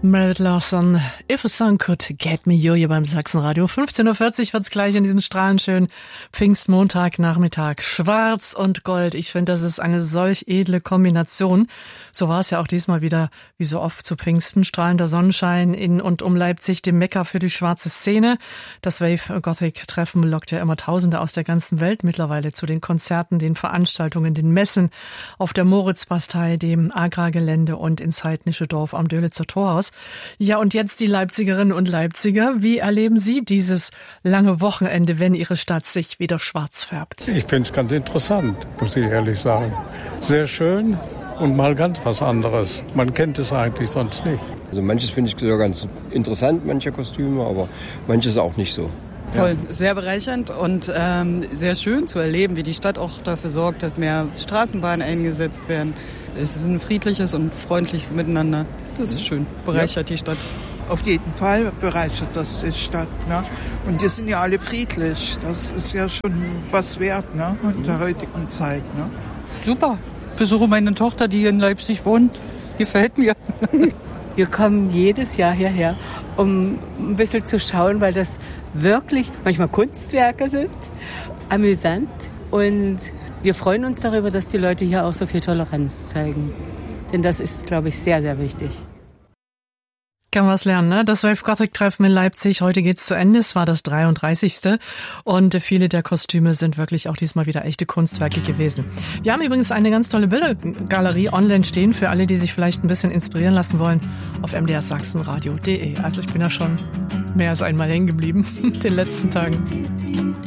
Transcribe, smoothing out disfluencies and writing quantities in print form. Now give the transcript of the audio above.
Meredith Lawson, If a Song Could Get Me, hier beim Sachsenradio. 15.40 Uhr wird's gleich in diesem strahlenschönen Pfingstmontagnachmittag. Schwarz und Gold. Ich finde, das ist eine solch edle Kombination. So war es ja auch diesmal wieder, wie so oft zu Pfingsten. Strahlender Sonnenschein in und um Leipzig, dem Mekka für die schwarze Szene. Das Wave Gothic Treffen lockt ja immer Tausende aus der ganzen Welt mittlerweile zu den Konzerten, den Veranstaltungen, den Messen auf der Moritzbastei, dem Agrargelände und ins heidnische Dorf am Dölitzer Torhaus. Ja, und jetzt die Leipzigerinnen und Leipziger. Wie erleben Sie dieses lange Wochenende, wenn Ihre Stadt sich wieder schwarz färbt? Ich finde es ganz interessant, muss ich ehrlich sagen. Sehr schön und mal ganz was anderes. Man kennt es eigentlich sonst nicht. Also manches finde ich sogar ganz interessant, manche Kostüme, aber manches auch nicht so. Voll, sehr bereichernd und sehr schön zu erleben, wie die Stadt auch dafür sorgt, dass mehr Straßenbahnen eingesetzt werden. Es ist ein friedliches und freundliches Miteinander. Das ist schön, bereichert die Stadt. Auf jeden Fall bereichert das die Stadt. Ne? Und die sind ja alle friedlich. Das ist ja schon was wert, ne? In der heutigen Zeit. Ne? Super. Besuche meine Tochter, die hier in Leipzig wohnt. Gefällt mir. Wir kommen jedes Jahr hierher, um ein bisschen zu schauen, weil das wirklich manchmal Kunstwerke sind, amüsant. Und wir freuen uns darüber, dass die Leute hier auch so viel Toleranz zeigen. Denn das ist, glaube ich, sehr, sehr wichtig. Kann was lernen, ne? Das Wave Gothic Treffen in Leipzig. Heute geht's zu Ende. Es war das 33. Und viele der Kostüme sind wirklich auch diesmal wieder echte Kunstwerke gewesen. Wir haben übrigens eine ganz tolle Bildergalerie online stehen für alle, die sich vielleicht ein bisschen inspirieren lassen wollen auf mdrsachsenradio.de. Also ich bin ja schon mehr als einmal hängen geblieben in den letzten Tagen.